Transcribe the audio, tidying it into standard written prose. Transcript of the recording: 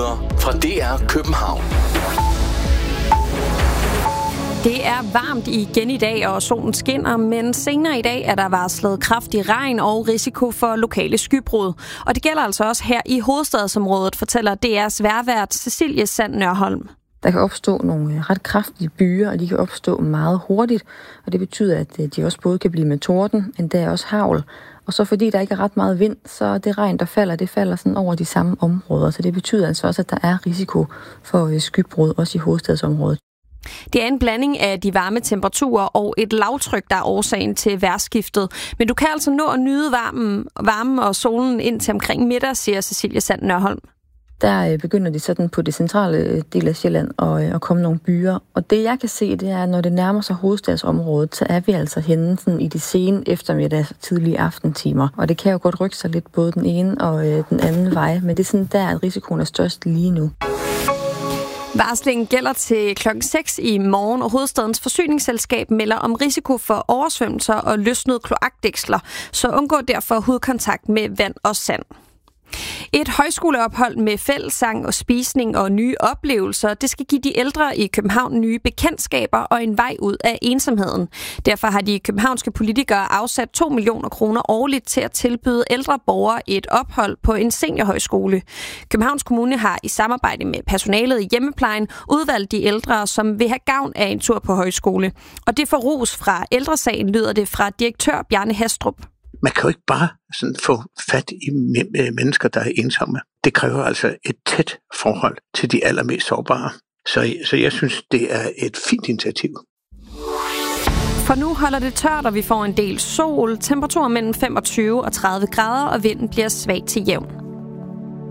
nyheder fra DR København. Det er varmt igen i dag, og solen skinner, men senere i dag er der varslet kraftig regn og risiko for lokale skybrud. Og det gælder altså også her i hovedstadsområdet, fortæller DR's vejrvært Cecilie Sand Nørholm. Der kan opstå nogle ret kraftige byer, og de kan opstå meget hurtigt. Og det betyder, at de også både kan blive med torden, endda også hagl. Og så fordi der ikke er ret meget vind, så det regn, der falder, det falder sådan over de samme områder. Så det betyder altså også, at der er risiko for skybrud, også i hovedstadsområdet. Det er en blanding af de varme temperaturer og et lavtryk, der er årsagen til vejrskiftet. Men du kan altså nå at nyde varmen og solen ind til omkring middag, siger Cecilie Sand Nørholm. Der begynder de sådan på det centrale del af Sjælland at komme nogle byer. Og det jeg kan se, det er, at når det nærmer sig hovedstadsområdet, så er vi altså henne sådan i de sene eftermiddags tidlige aftentimer. Og det kan jo godt rykke sig lidt både den ene og den anden vej, men det er sådan der, at risikoen er størst lige nu. Varslingen gælder til klokken 6 i morgen, og hovedstadens forsyningsselskab melder om risiko for oversvømmelser og løsnede kloakdæksler, så undgå derfor hudkontakt med vand og sand. Et højskoleophold med fællessang og spisning og nye oplevelser, det skal give de ældre i København nye bekendtskaber og en vej ud af ensomheden. Derfor har de københavnske politikere afsat 2 millioner kroner årligt til at tilbyde ældre borgere et ophold på en seniorhøjskole. Københavns Kommune har i samarbejde med personalet i hjemmeplejen udvalgt de ældre, som vil have gavn af en tur på højskole. Og det får ros fra Ældresagen, lyder det fra direktør Bjarne Hastrup. Man kan jo ikke bare sådan få fat i mennesker, der er ensomme. Det kræver altså et tæt forhold til de allermest sårbare. Så jeg synes, det er et fint initiativ. For nu holder det tørt, og vi får en del sol, temperaturer mellem 25 og 30 grader, og vinden bliver svag til jævn.